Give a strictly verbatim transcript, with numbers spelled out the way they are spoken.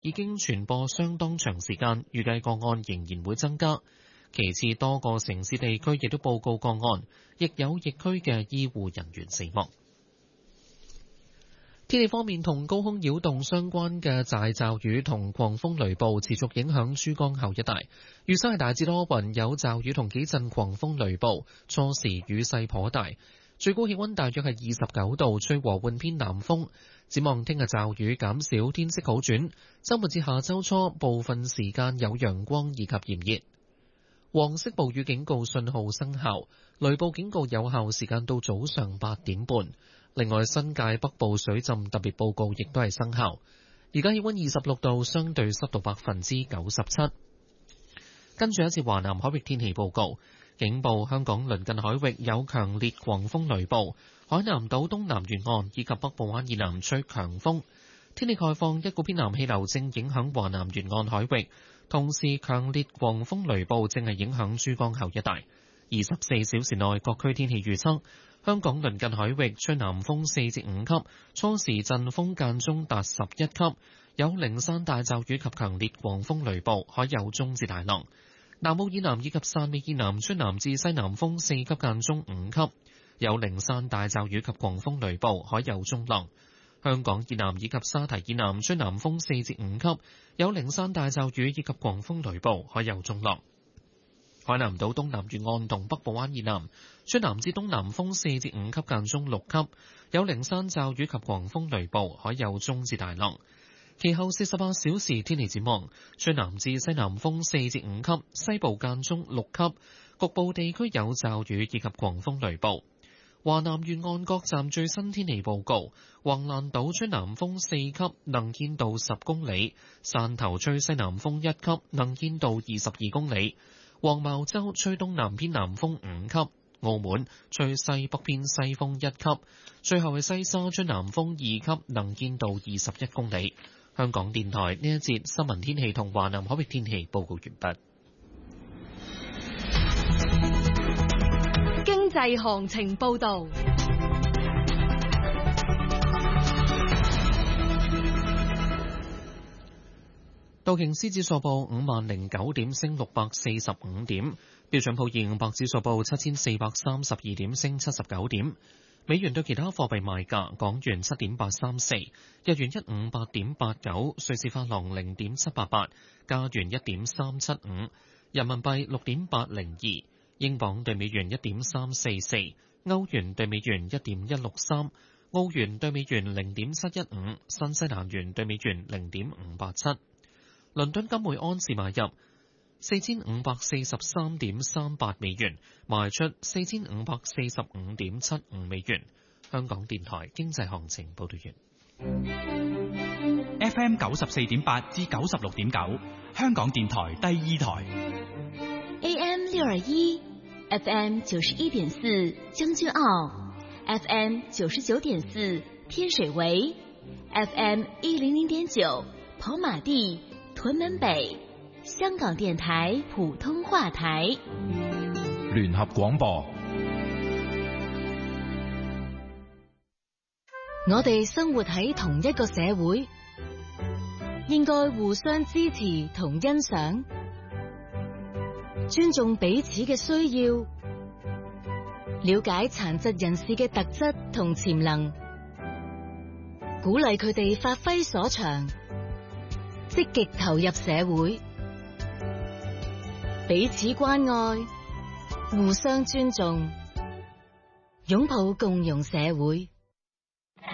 已經傳播相當長時間，預計個案仍然會增加。其次，多個城市地區亦都報告個案，亦有疫區嘅醫護人員死亡。天氣方面，同高空擾動相關嘅大驟雨同狂風雷暴持續影響珠江口一帶。預測係大致多雲，有驟雨同幾陣狂風雷暴，初時雨勢頗大，最高氣溫大約係二十九度，吹和緩偏南風。展望聽日驟雨減少，天色好轉。週末至下週初，部分時間有陽光以及炎熱。黃色暴雨警告信號生效，雷暴警告有效時間到早上八點半。另外，新界北部水浸特別報告亦都係生效。而家氣溫二十六度，相對濕度百分之九十七。跟住一次華南海域天氣報告，警報香港鄰近海域有強烈狂風雷暴，海南島東南沿岸以及北部灣以南吹強風。天氣概況，一股偏南氣流正影響華南沿岸海域，同時強烈狂風雷暴正係影響珠江口一帶。二十四小時內各區天氣預測。香港鄰近海域吹南風四至五級，初時陣風間中達十一級，有零散大驟雨及強烈狂風雷暴，海有中至大浪。南澳以南以及汕尾以南吹南至西南風四級間中五級，有零散大驟雨及狂風雷暴，海有中浪。香港以南以及沙堤以南吹南風四至五級，有零散大驟雨以及狂風雷暴，海有中浪。海南島東南沿岸同北部灣以南吹南至東南風四至五級間中六級，有零散驟雨及狂風雷暴，海有中至大浪。其後四十八小時天氣展望，吹南至西南風四至五級，西部間中六級，局部地區有驟雨以及狂風雷暴。華南沿岸各站最新天氣報告：橫瀾島吹南風四級，能見度十公里；汕頭吹西南風一級，能見度二十二公里；黃茅洲吹東南偏南風五級；澳門吹西北偏西風一級；最後係西沙吹南風二級，能見度二十一公里。香港電台呢一節新聞天氣同華南海域天氣報告完畢。 經濟行情報導。 道瓊斯指數報五萬零九點，升六百四十五點；標準普爾五百指數報七千四百三十二點，升七十九點。美元對其他貨幣賣價：港元七點八三四，日元一五八點八九，瑞士法郎零點七八八，加元一點三七五，人民幣六點八零二，英鎊對美元一點三四四，歐元對美元一點一六三，澳元對美元零點七一五，新西蘭元對美元零點五八七。倫敦金每安士買入四千五百四十三點三八美元，賣出四千五百四十五點七五美元。香港電台經濟行情報道完。 F M 九十四點八至九十六點九，香港電台第二台。 A M 六二一 ，F M 九十一點四將軍澳 ，F M 九十九點四天水圍 ，F M 一零零點九跑馬地。屯門北，香港電台普通話台， 聯合廣播。 我哋生活喺同一個社會，應該互相支持同欣賞，尊重彼此嘅需要，了解殘疾人士嘅特質同潛能，鼓勵佢哋發揮所長。積極投入社會，彼此關愛，互相尊重，擁抱共融社會。